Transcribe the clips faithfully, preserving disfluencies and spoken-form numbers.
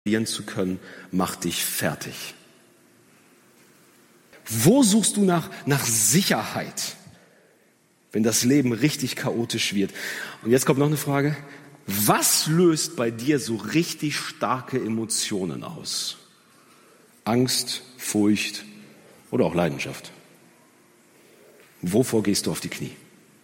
zu können, macht dich fertig. Wo suchst du nach, nach Sicherheit, wenn das Leben richtig chaotisch wird? Und jetzt kommt noch eine Frage. Was löst bei dir so richtig starke Emotionen aus? Angst, Furcht oder auch Leidenschaft? Wovor gehst du auf die Knie?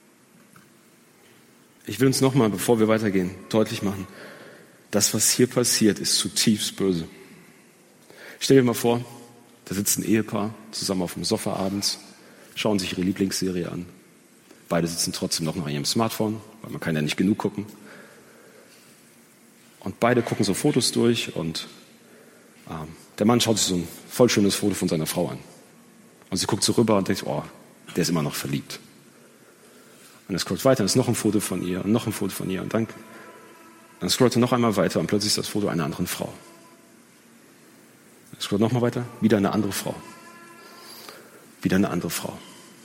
Ich will uns nochmal, bevor wir weitergehen, deutlich machen, das, was hier passiert, ist zutiefst böse. Stell dir mal vor, da sitzt ein Ehepaar zusammen auf dem Sofa abends, schauen sich ihre Lieblingsserie an. Beide sitzen trotzdem noch an ihrem Smartphone, weil man kann ja nicht genug gucken. Und beide gucken so Fotos durch und ähm, der Mann schaut sich so ein voll schönes Foto von seiner Frau an. Und sie guckt so rüber und denkt, oh, der ist immer noch verliebt. Und es guckt weiter, es ist noch ein Foto von ihr und noch ein Foto von ihr. Und dann, dann scrollt er noch einmal weiter und plötzlich ist das Foto einer anderen Frau. Er scrollt noch mal weiter, wieder eine andere Frau. Wieder eine andere Frau.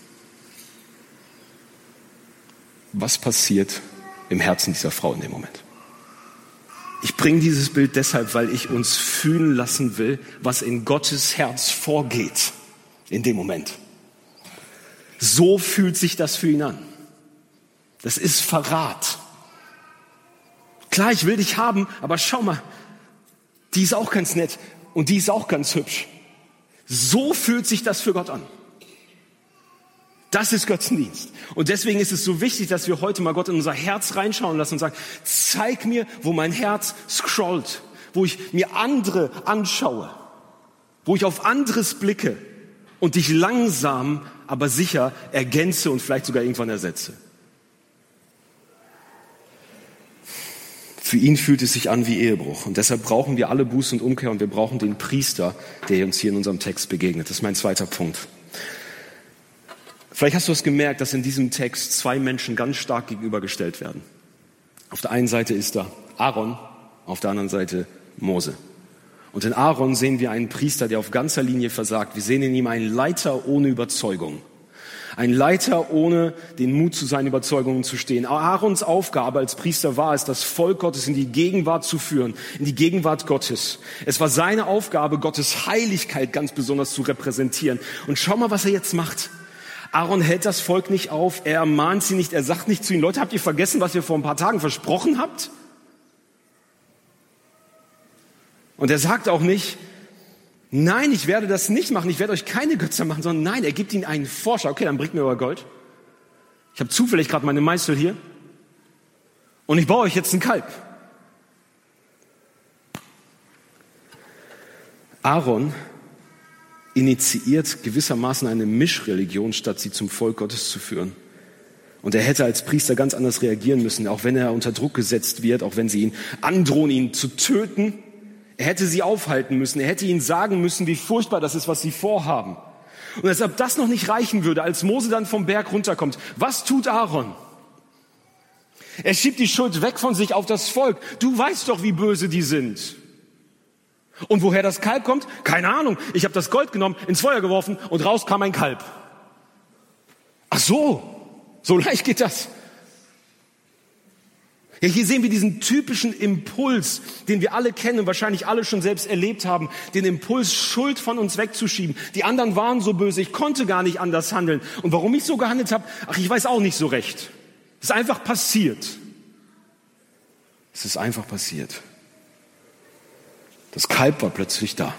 Was passiert im Herzen dieser Frau in dem Moment? Ich bringe dieses Bild deshalb, weil ich uns fühlen lassen will, was in Gottes Herz vorgeht in dem Moment. So fühlt sich das für ihn an. Das ist Verrat. Klar, ich will dich haben, aber schau mal, die ist auch ganz nett und die ist auch ganz hübsch. So fühlt sich das für Gott an. Das ist Götzendienst. Und deswegen ist es so wichtig, dass wir heute mal Gott in unser Herz reinschauen lassen und sagen, zeig mir, wo mein Herz scrollt, wo ich mir andere anschaue, wo ich auf anderes blicke und dich langsam, aber sicher ergänze und vielleicht sogar irgendwann ersetze. Für ihn fühlt es sich an wie Ehebruch. Und deshalb brauchen wir alle Buße und Umkehr und wir brauchen den Priester, der uns hier in unserem Text begegnet. Das ist mein zweiter Punkt. Vielleicht hast du es gemerkt, dass in diesem Text zwei Menschen ganz stark gegenübergestellt werden. Auf der einen Seite ist da Aaron, auf der anderen Seite Mose. Und in Aaron sehen wir einen Priester, der auf ganzer Linie versagt. Wir sehen in ihm einen Leiter ohne Überzeugung. Ein Leiter ohne den Mut, zu seinen Überzeugungen zu stehen. Aarons Aufgabe als Priester war es, das Volk Gottes in die Gegenwart zu führen, in die Gegenwart Gottes. Es war seine Aufgabe, Gottes Heiligkeit ganz besonders zu repräsentieren. Und schau mal, was er jetzt macht. Aaron hält das Volk nicht auf, er ermahnt sie nicht, er sagt nicht zu ihnen, Leute, habt ihr vergessen, was ihr vor ein paar Tagen versprochen habt? Und er sagt auch nicht, nein, ich werde das nicht machen, ich werde euch keine Götter machen, sondern nein, er gibt ihnen einen Vorschlag. Okay, dann bringt mir euer Gold. Ich habe zufällig gerade meine Meißel hier und ich baue euch jetzt ein Kalb. Aaron initiiert gewissermaßen eine Mischreligion, statt sie zum Volk Gottes zu führen. Und er hätte als Priester ganz anders reagieren müssen, auch wenn er unter Druck gesetzt wird, auch wenn sie ihn androhen, ihn zu töten. Er hätte sie aufhalten müssen, er hätte ihnen sagen müssen, wie furchtbar das ist, was sie vorhaben. Und als ob das noch nicht reichen würde, als Mose dann vom Berg runterkommt, was tut Aaron? Er schiebt die Schuld weg von sich auf das Volk. Du weißt doch, wie böse die sind. Und woher das Kalb kommt? Keine Ahnung. Ich habe das Gold genommen, ins Feuer geworfen und raus kam ein Kalb. Ach so, so leicht geht das. Ja, hier sehen wir diesen typischen Impuls, den wir alle kennen und wahrscheinlich alle schon selbst erlebt haben, den Impuls, Schuld von uns wegzuschieben. Die anderen waren so böse, ich konnte gar nicht anders handeln. Und warum ich so gehandelt habe, ach, ich weiß auch nicht so recht. Es ist einfach passiert. Es ist einfach passiert. Das Kalb war plötzlich da.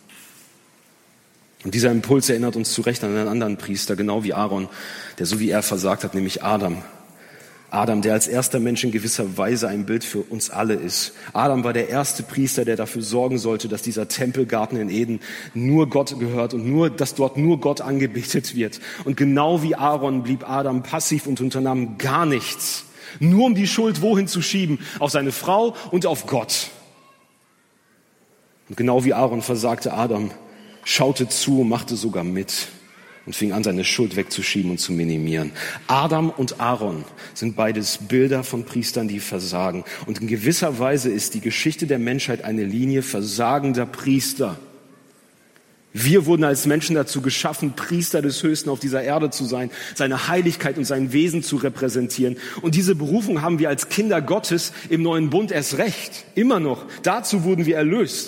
Und dieser Impuls erinnert uns zu Recht an einen anderen Priester, genau wie Aaron, der so wie er versagt hat, nämlich Adam. Adam, der als erster Mensch in gewisser Weise ein Bild für uns alle ist. Adam war der erste Priester, der dafür sorgen sollte, dass dieser Tempelgarten in Eden nur Gott gehört und nur, dass dort nur Gott angebetet wird. Und genau wie Aaron blieb Adam passiv und unternahm gar nichts. Nur um die Schuld wohin zu schieben? Auf seine Frau und auf Gott. Und genau wie Aaron versagte Adam, schaute zu und machte sogar mit und fing an, seine Schuld wegzuschieben und zu minimieren. Adam und Aaron sind beides Bilder von Priestern, die versagen. Und in gewisser Weise ist die Geschichte der Menschheit eine Linie versagender Priester, Wir wurden als Menschen dazu geschaffen, Priester des Höchsten auf dieser Erde zu sein, seine Heiligkeit und sein Wesen zu repräsentieren. Und diese Berufung haben wir als Kinder Gottes im neuen Bund erst recht, immer noch. Dazu wurden wir erlöst.